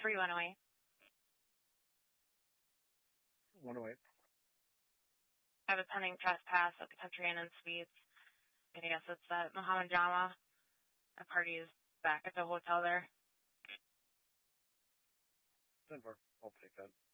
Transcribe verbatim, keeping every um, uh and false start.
three one oh eight. one oh eight. I was pending trespass at the Country Inn and Suites. I guess it's at Muhammad Jama. The party is back at the hotel there. Denver. I'll take that.